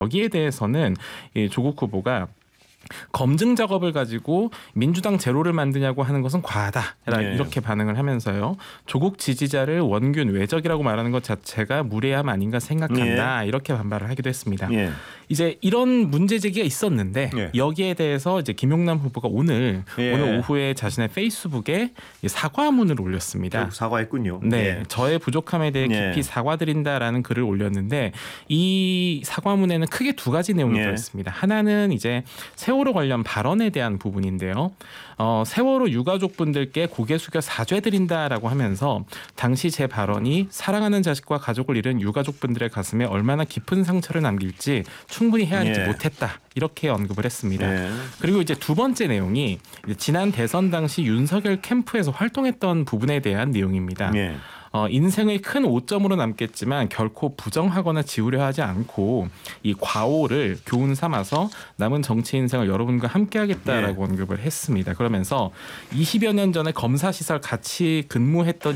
여기에 대해서는 이 조국 후보가 검증 작업을 가지고 민주당 제로를 만드냐고 하는 것은 과하다 이렇게 반응을 하면서요. 조국 지지자를 원균 외적이라고 말하는 것 자체가 무례함 아닌가 생각한다 이렇게 반발을 하기도 했습니다. 이제 이런 문제 제기가 있었는데 여기에 대해서 이제 김용남 후보가 오늘 오후에 자신의 페이스북에 사과문을 올렸습니다. 사과했군요. 네, 저의 부족함에 대해 깊이 사과드린다라는 글을 올렸는데 이 사과문에는 크게 두 가지 내용이 들어있습니다. 하나는 이제 세월호 관련 발언에 대한 부분인데요. 세월호 유가족분들께 고개 숙여 사죄드린다라고 하면서 당시 제 발언이 사랑하는 자식과 가족을 잃은 유가족분들의 가슴에 얼마나 깊은 상처를 남길지 충분히 헤아리지 못했다. 이렇게 언급을 했습니다. 그리고 이제 두 번째 내용이 지난 대선 당시 윤석열 캠프에서 활동했던 부분에 대한 내용입니다. 인생의 큰 오점으로 남겠지만 결코 부정하거나 지우려 하지 않고 이 과오를 교훈 삼아서 남은 정치 인생을 여러분과 함께하겠다라고 언급을 했습니다. 그러면서 20여 년 전에 검사시설 같이 근무했던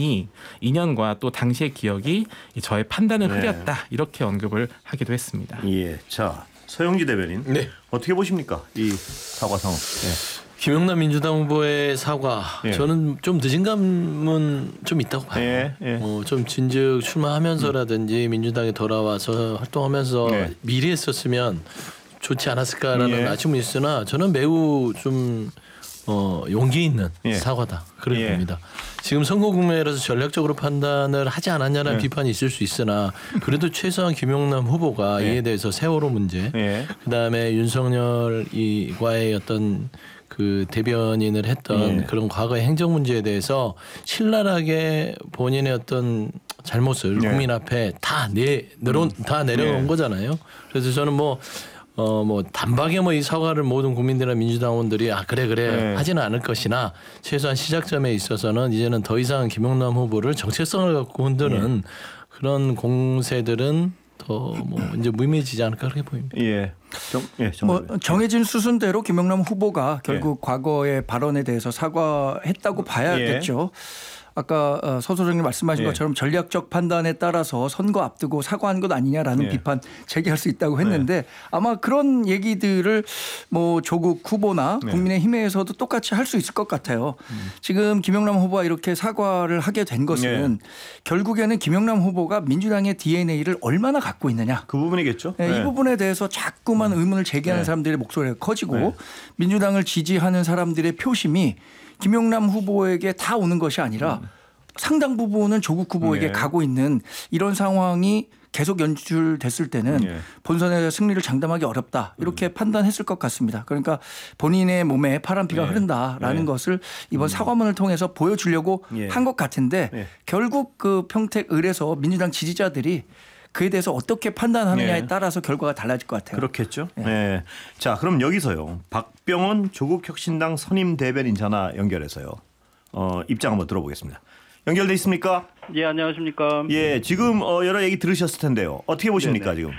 인연과 또 당시의 기억이 저의 판단을 흐렸다 이렇게 언급을 하기도 했습니다. 자, 서영지 대변인 어떻게 보십니까? 이 사과 상황. 김용남 민주당 후보의 사과 저는 좀 늦은 감은 좀 있다고 봐요. 좀 진즉 출마하면서라든지 민주당에 돌아와서 활동하면서 미리 했었으면 좋지 않았을까라는 아쉬움이 있으나 저는 매우 좀 용기 있는 사과다 그렇게 봅니다. 지금 선거 국면이라서 전략적으로 판단을 하지 않았냐는 비판이 있을 수 있으나 그래도 최소한 김용남 후보가 이에 대해서 세월호 문제 그다음에 윤석열 이과의 어떤 그 대변인을 했던 그런 과거의 행정 문제에 대해서 신랄하게 본인의 어떤 잘못을 국민 앞에 다 내려놓은 거잖아요. 그래서 저는 뭐 단박에 이 사과를 모든 국민들이나 민주당원들이 그래 하지는 않을 것이나 최소한 시작점에 있어서는 이제는 더 이상 김용남 후보를 정체성을 갖고 흔드는 그런 공세들은 더 이제 무의미해지지 않을까 그렇게 보입니다. 정해진 수순대로 김용남 후보가 결국 과거의 발언에 대해서 사과했다고 봐야겠죠. 아까 서 소장님 말씀하신 것처럼 전략적 판단에 따라서 선거 앞두고 사과한 것 아니냐라는 비판 제기할 수 있다고 했는데 아마 그런 얘기들을 조국 후보나 국민의힘에서도 똑같이 할 수 있을 것 같아요. 지금 김용남 후보가 이렇게 사과를 하게 된 것은 결국에는 김용남 후보가 민주당의 DNA를 얼마나 갖고 있느냐. 그 부분이겠죠. 이 부분에 대해서 자꾸만 의문을 제기하는 사람들의 목소리가 커지고 민주당을 지지하는 사람들의 표심이 김용남 후보에게 다 오는 것이 아니라 상당 부분은 조국 후보에게 가고 있는 이런 상황이 계속 연출됐을 때는 본선에서 승리를 장담하기 어렵다 이렇게 판단했을 것 같습니다. 그러니까 본인의 몸에 파란피가 흐른다라는 것을 이번 사과문을 통해서 보여주려고 한 것 같은데 결국 그 평택을에서 민주당 지지자들이 그에 대해서 어떻게 판단하느냐에 따라서 결과가 달라질 것 같아요. 그렇겠죠. 자, 그럼 여기서요. 박병원 조국혁신당 선임 대변인 전화 연결해서요. 입장 한번 들어보겠습니다. 연결돼 있습니까? 안녕하십니까. 지금 여러 얘기 들으셨을 텐데요. 어떻게 보십니까 지금?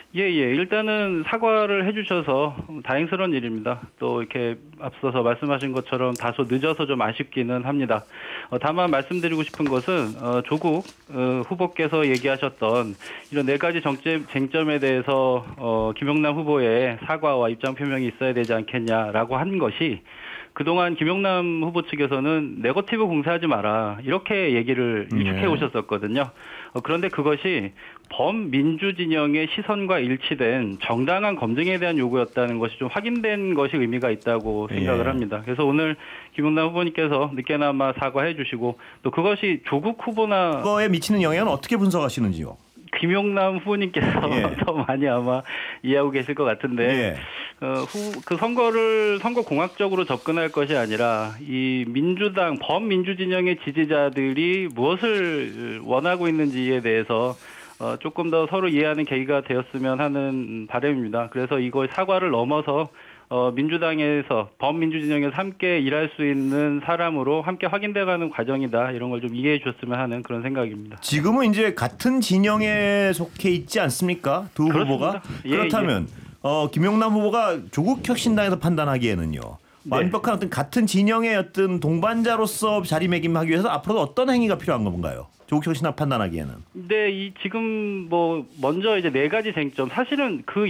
일단은 사과를 해주셔서 다행스러운 일입니다. 또 이렇게 앞서서 말씀하신 것처럼 다소 늦어서 좀 아쉽기는 합니다. 다만 말씀드리고 싶은 것은 조국 후보께서 얘기하셨던 이런 네 가지 쟁점에 대해서 김용남 후보의 사과와 입장 표명이 있어야 되지 않겠냐라고 한 것이 그동안 김용남 후보 측에서는 네거티브 공세하지 마라 이렇게 얘기를 일축해 오셨었거든요. 그런데 그것이 범민주 진영의 시선과 일치된 정당한 검증에 대한 요구였다는 것이 좀 확인된 것이 의미가 있다고 생각을 합니다. 그래서 오늘 김용남 후보님께서 늦게나마 사과해 주시고 또 그것이 조국 후보나 그거에 미치는 영향은 어떻게 분석하시는지요? 김용남 후보님께서 더 많이 아마 이해하고 계실 것 같은데 그 선거 공학적으로 접근할 것이 아니라 이 민주당 범민주 진영의 지지자들이 무엇을 원하고 있는지에 대해서 조금 더 서로 이해하는 계기가 되었으면 하는 바람입니다. 그래서 이걸 사과를 넘어서 민주당에서 범민주 진영에서 함께 일할 수 있는 사람으로 함께 확인돼가는 과정이다. 이런 걸 좀 이해해 주셨으면 하는 그런 생각입니다. 지금은 이제 같은 진영에 속해 있지 않습니까? 두 그렇습니다. 후보가? 그렇다면 김용남 후보가 조국 혁신당에서 판단하기에는요. 완벽한 어떤 같은 진영의 어떤 동반자로서 자리매김하기 위해서 앞으로 어떤 행위가 필요한 건가요? 조국 혁신당 판단하기에는. 네, 지금 먼저 이제 네 가지 쟁점 사실은 그